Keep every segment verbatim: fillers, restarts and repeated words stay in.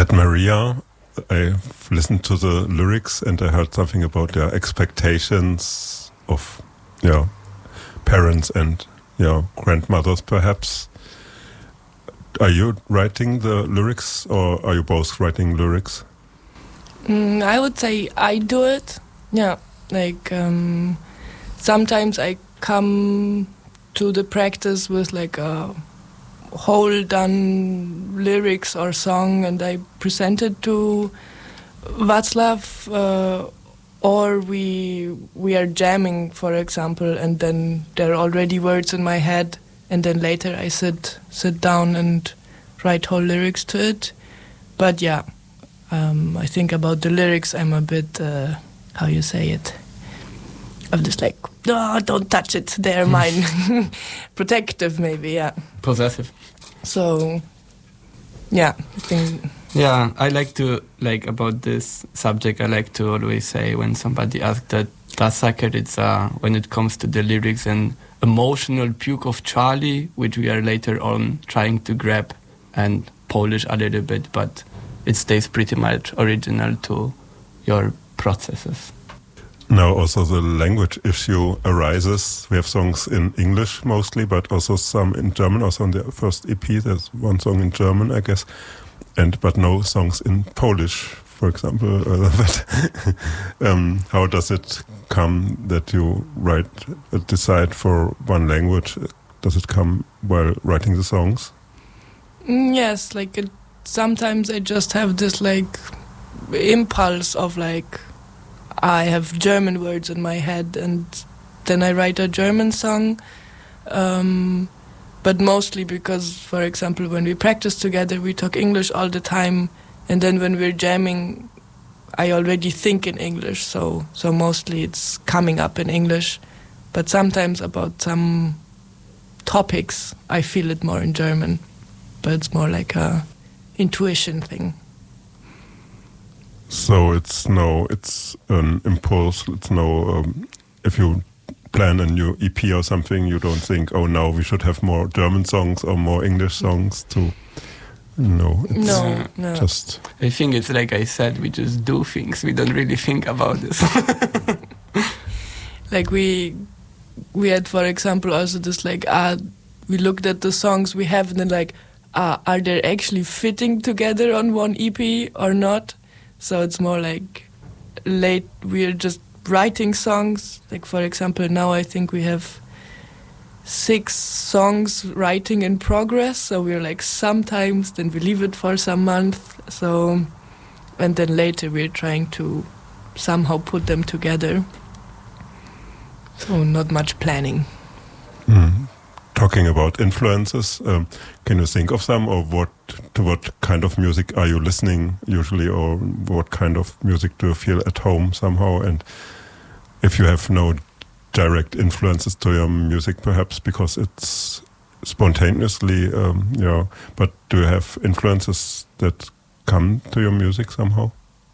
At Maria, I've listened to the lyrics and I heard something about their expectations of, yeah, parents and, yeah, grandmothers perhaps. Are you writing the lyrics or are you both writing lyrics? Mm, I would say I do it. Yeah, like um, sometimes I come to the practice with like a whole done lyrics or song and I present it to Václav, uh, or we we are jamming, for example, and then there are already words in my head, and then later I sit sit down and write whole lyrics to it. But yeah, um, I think about the lyrics I'm a bit, uh, how you say it, I'm just like, no, don't touch it, they're mine. Protective maybe, yeah. Possessive. So, yeah, I think... Yeah, I like to, like, about this subject, I like to always say when somebody asks that Das Saker, it's, uh, when it comes to the lyrics, an emotional puke of Charlie, which we are later on trying to grab and polish a little bit, but it stays pretty much original to your processes. Now also the language issue arises. We have songs in English mostly, but also some in German. Also on the first E P, there's one song in German, I guess, and but no songs in Polish, for example. Uh, but um, how does it come that you write, uh, decide for one language? Does it come while writing the songs? Mm, yes, like it, sometimes I just have this like impulse of like, I have German words in my head and then I write a German song. Um, but mostly because, for example, when we practice together, we talk English all the time. And then when we're jamming, I already think in English. So, so mostly it's coming up in English. But sometimes about some topics, I feel it more in German. But it's more like a intuition thing. So it's no, it's an impulse. It's no, um, if you plan a new E P or something, you don't think, oh, now we should have more German songs or more English songs to, no, it's no, no. just... I think it's like I said, we just do things. We don't really think about this. Like we, we had, for example, also this like, ah, we looked at the songs we have and then like, ah, are they actually fitting together on one E P or not? So it's more like late, we're just writing songs. Like, for example, now I think we have six songs writing in progress. So we're like sometimes, then we leave it for some month. So, and then later we're trying to somehow put them together. So not much planning. Mm. Talking about influences, um, can you think of some, or what to what kind of music are you listening usually, or what kind of music do you feel at home somehow? And if you have no direct influences to your music, perhaps because it's spontaneously, um, you know, but do you have influences that come to your music somehow?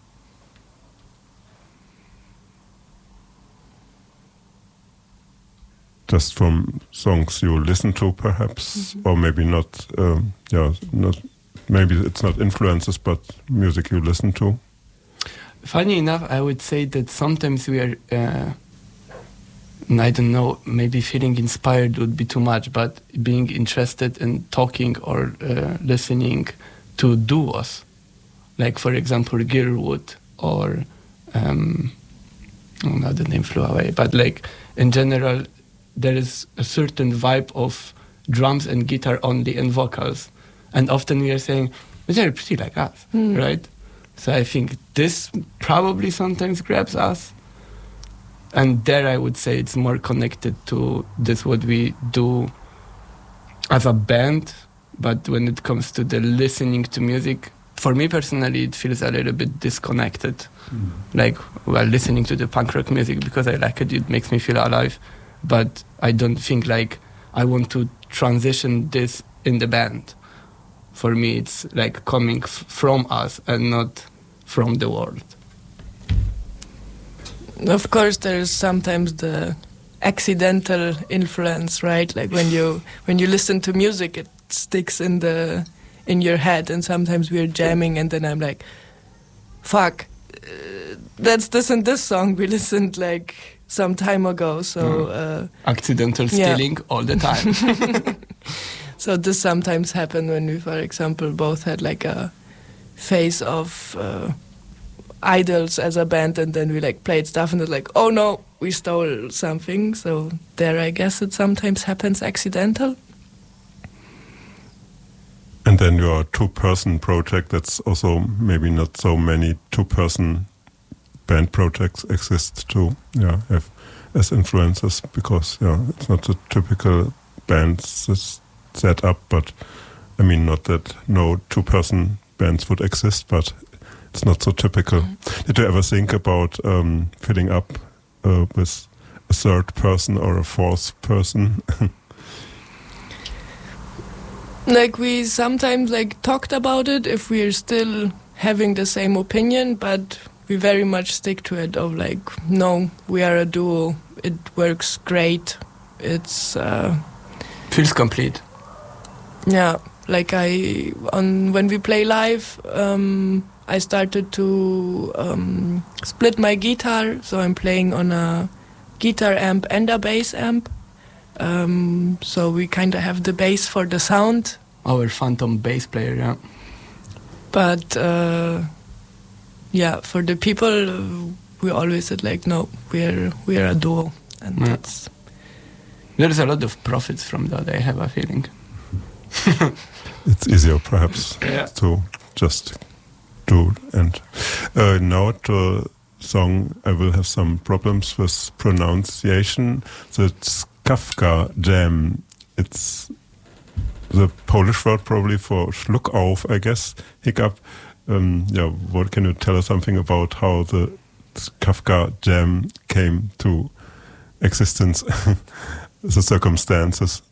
Just from songs you listen to, perhaps, mm-hmm. or maybe not. Um, yeah, not. Maybe it's not influences, but music you listen to. Funny enough, I would say that sometimes we are. Uh, I don't know. Maybe feeling inspired would be too much, but being interested in talking or uh, listening to duos, like for example, Girlwood or. Um, oh, now the name flew away, but like in general. There is a certain vibe of drums and guitar only and vocals. And often we are saying, they're pretty like us, mm. right? So I think this probably sometimes grabs us. And there I would say it's more connected to this what we do as a band. But when it comes to the listening to music, for me personally, it feels a little bit disconnected. Mm. Like, well, listening to the punk rock music because I like it, it makes me feel alive. But I don't think like I want to transition this in the band. For me, it's like coming f- from us and not from the world. Of course, there is sometimes the accidental influence, right? Like when you when you listen to music, it sticks in the in your head, and sometimes we're jamming and then I'm like, fuck, uh, that's this and this song we listened like some time ago, so Mm. uh, Accidental stealing yeah. all the time. So this sometimes happened when we, for example, both had like a phase of uh, Idols as a band, and then we like played stuff and it's like, oh no, we stole something. So there, I guess it sometimes happens accidental. And then your two-person project, that's also maybe not so many two-person band projects exist to yeah, have as influences, because yeah, it's not the typical band set up, but I mean, not that no two-person bands would exist, but it's not so typical. Mm-hmm. Did you ever think about um, filling up uh, with a third person or a fourth person? Like we sometimes like talked about it if we're still having the same opinion, but we very much stick to it of like, no, we are a duo. It works great. It's uh, feels complete. Yeah, like I on when we play live, um, I started to um, split my guitar, so I'm playing on a guitar amp and a bass amp. Um, so we kind of have the bass for the sound. Our phantom bass player, yeah. But uh, yeah, for the people, uh, we always said like, no, we're we're a duo, and yeah. that's. There's a lot of profits from that, I have a feeling. It's easier, perhaps, yeah. to just do. And uh, now the song, I will have some problems with pronunciation. So it's Kafka Jam. It's the Polish word probably for Schluck auf, I guess, hiccup. Um, yeah, what can you tell us something about how the Kafka Jam came to existence, the circumstances?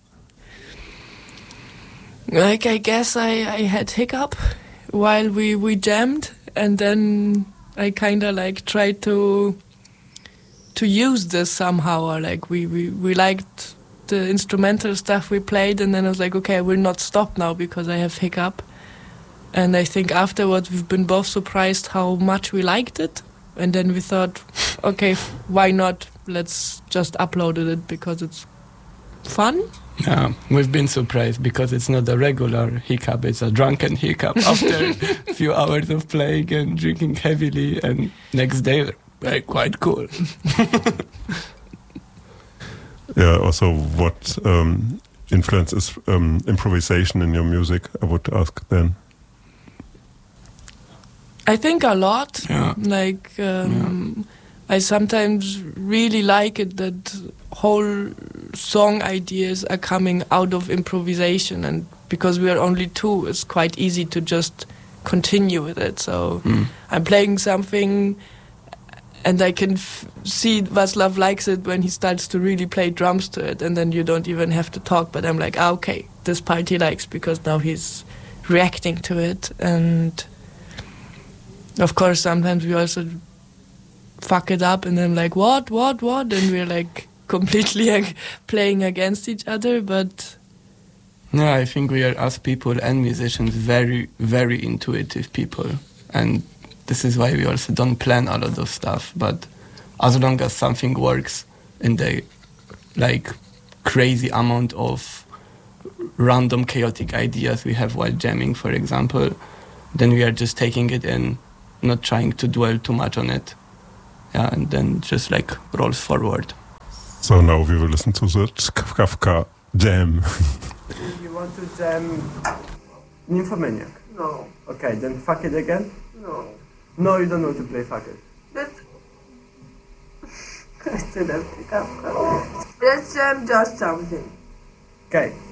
Like, I guess I, I had hiccup while we, we jammed, and then I kind of like tried to to use this somehow, or like we, we, we liked the instrumental stuff we played, and then I was like, okay, I will not stop now because I have hiccup. And I think afterwards we've been both surprised how much we liked it, and then we thought, okay, why not? Let's just upload it because it's fun. Yeah, we've been surprised because it's not a regular hiccup, it's a drunken hiccup after a few hours of playing and drinking heavily, and next day, very quite cool. Yeah, also what um, influences um, improvisation in your music, I would ask then. I think a lot. Yeah. Like, um, yeah. I sometimes really like it that whole song ideas are coming out of improvisation, and because we are only two, it's quite easy to just continue with it. So mm. I'm playing something, and I can f- see Václav likes it when he starts to really play drums to it, and then you don't even have to talk, but I'm like, ah, okay, this part he likes because now he's reacting to it. And of course, sometimes we also fuck it up, and I'm like, what, what, what? And we're like completely like, playing against each other, but... Yeah, I think we are, as people and musicians, very, very intuitive people. And this is why we also don't plan a lot of stuff. But as long as something works in the, like, crazy amount of random, chaotic ideas we have while jamming, for example, then we are just taking it in, not trying to dwell too much on it. Yeah, and then just like rolls forward. So now we will listen to the Kafka Jam. You want to jam Nymphomaniac? No. Okay, then fuck it again? No. No, you don't know to play fuck it. But I still have to Kafka. Let's jam just something. Okay.